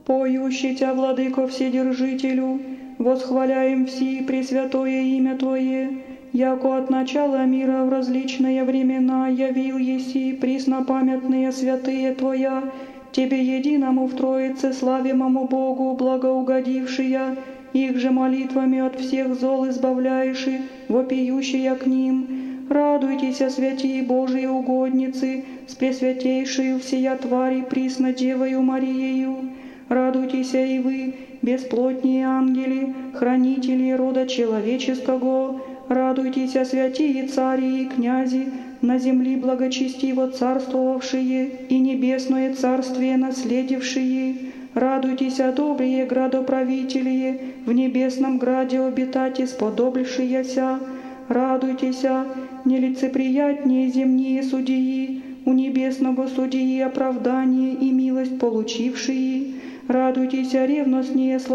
Поющий Тя, Владыко Вседержителю, восхваляем все пресвятое имя Твое, яко от начала мира в различные времена явил еси преснопамятные святые Твоя, Тебе единому в Троице славимому Богу благоугодившия, их же молитвами от всех зол избавляешь, вопиющая к ним. Радуйтесь, святии Божии угодницы, с пресвятейшею всея твари присно Девою Мариею. Радуйтесь и вы, бесплотние ангели, хранители рода человеческого. Радуйтесь, святые цари и князи, на земли благочестиво царствовавшие и небесное царствие наследившие. Радуйтесь, добрые градоправители, в небесном граде обитать исподобившиеся. Радуйтесь, нелицеприятнее земные судьи, у небесного судьи оправдание и милость получившие. Радуйтесь, ревностнее